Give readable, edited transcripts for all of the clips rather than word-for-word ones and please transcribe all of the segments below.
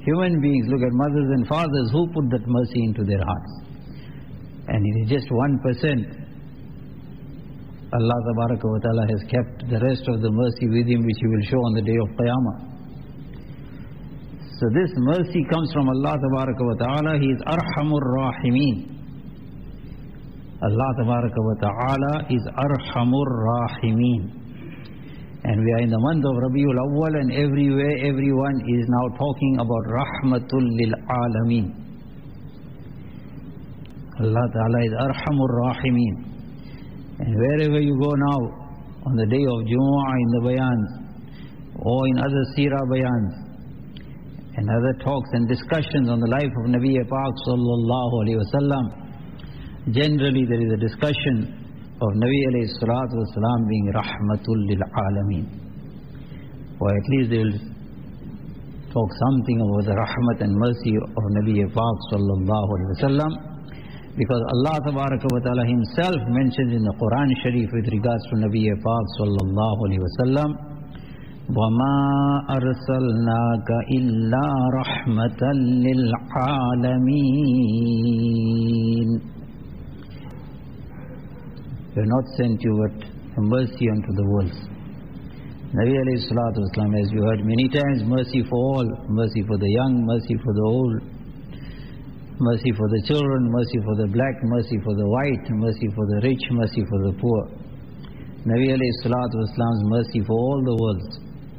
Human beings, look at mothers and fathers, who put that mercy into their hearts? And it is just 1%. Allah Tabaraka wa Ta'ala has kept the rest of the mercy with him, which he will show on the day of Qiyamah. So this mercy comes from Allah Tabaraka wa Ta'ala. He is Arhamur Rahimeen. Allah Tabaraka wa Ta'ala is Arhamur Rahimeen. And we are in the month of Rabiul Awwal, and everywhere everyone is now talking about Rahmatul Lil Alameen. Allah Ta'ala is Arhamur Rahimeen. And wherever you go now, on the day of Jumu'ah in the bayans, or in other seerah bayans, and other talks and discussions on the life of Nabi Pak Sallallahu Alaihi Wasallam, generally there is a discussion of Nabi alayhi salatu wasalam being Rahmatul Lil Alameen. Or at least they will talk something about the rahmat and mercy of Nabi Pak Sallallahu Alaihi Wasallam. Because Allah Tabaraka wa Ta'ala himself mentions in the Quran Sharif with regards to Nabi Pak Sallallahu Alaihi Wasallam, وَمَا أَرْسَلْنَاكَ إِلَّا رَحْمَةً لِلْعَالَمِينَ. We have not sent you but a mercy unto the worlds. Nabi alayhi salatu wasalam, as you heard many times, mercy for all, mercy for the young, mercy for the old, mercy for the children, mercy for the black, mercy for the white, mercy for the rich, mercy for the poor. Nabi alayhi salatu wasalam's mercy for all the worlds.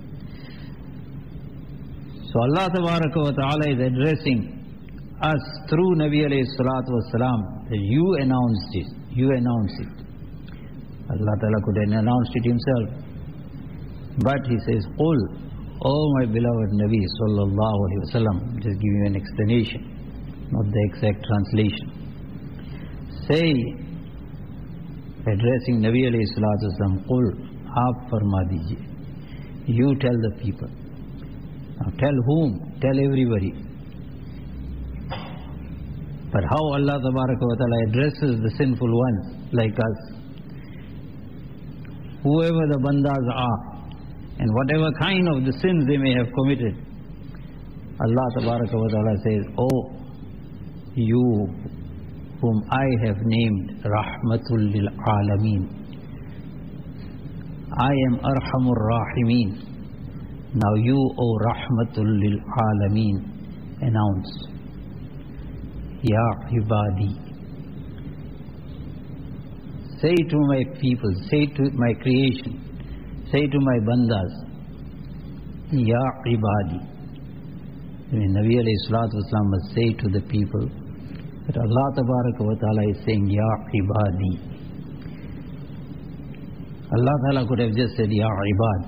So Allah Tabaraka wa Ta'ala is addressing us through Nabi alayhi salatu wasalam, that you announced it, you announced it. Allah Ta'ala could have announced it himself. But he says, Qul, O my beloved Nabi Sallallahu Alaihi Wasallam, just give you an explanation, not the exact translation. Say, addressing Nabi alayhi salatu wasalam, Qul, aap farma dijiye. You tell the people. Now tell whom? Tell everybody. But how Allah Tabaraka wa Ta'ala addresses the sinful ones like us, whoever the bandas are, and whatever kind of the sins they may have committed, Allah Tabaraka wa Ta'ala says, Oh, you whom I have named Rahmatul Lil Alameen, I am Arhamur Rahimeen. Now you, O Rahmatul Lil Alameen, announce, Ya Ibadi. Say to my people, say to my creation, say to my bandas, Ya Ibadi. Nabi alayhi salatu wasalam must say to the people that Allah Tabaraka wa Ta'ala is saying, Ya Ibadi. Allah Ta'ala could have just said, Ya Ibad.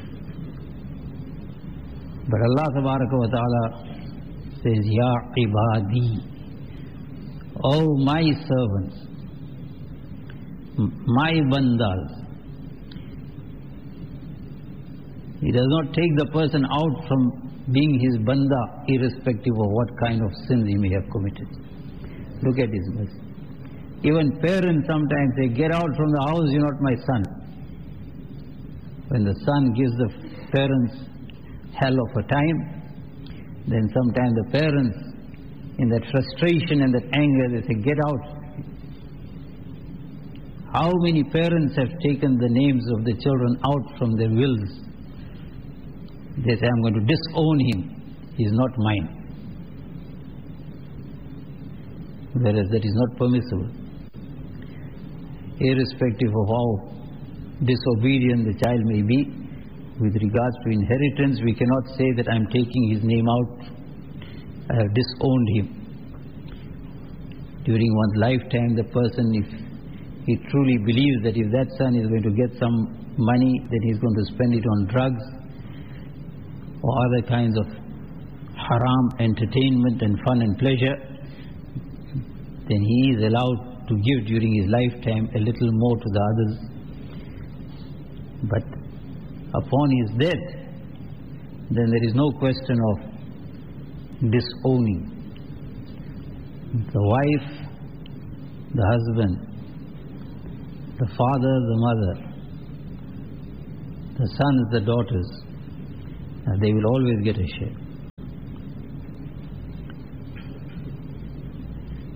But Allah Tabaraka wa Ta'ala says, Ya Ibadi. Oh my servants, my bandas. He does not take the person out from being his banda, irrespective of what kind of sins he may have committed. Look at his mercy. Even parents sometimes say, get out from the house, you're not my son. When the son gives the parents hell of a time, then sometimes the parents, in that frustration and that anger, they say, get out. How many parents have taken the names of the children out from their wills? They say, I'm going to disown him. He is not mine. Whereas that is not permissible. Irrespective of how disobedient the child may be, with regards to inheritance, we cannot say that I'm taking his name out. I have disowned him. During one's lifetime, the person, if he truly believes that if that son is going to get some money, then he's going to spend it on drugs or other kinds of haram entertainment and fun and pleasure, then he is allowed to give during his lifetime a little more to the others. But upon his death, then there is no question of disowning. The wife, the husband, the father, the mother, the sons, the daughters, they will always get a share.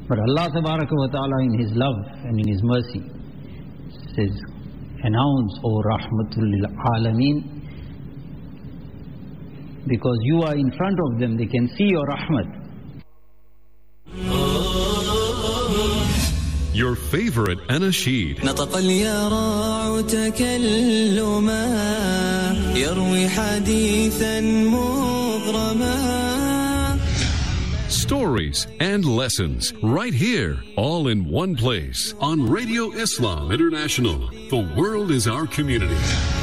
But Allah Tabaraka wa Ta'ala in His love and in His mercy says, announce, O Rahmatul lil Alameen, because you are in front of them, they can see your rahmat. Your favorite anasheed. نطق اليراع تكلما يروي حديثا مغرما. Stories and lessons right here, all in one place on Radio Islam International. The world is our community.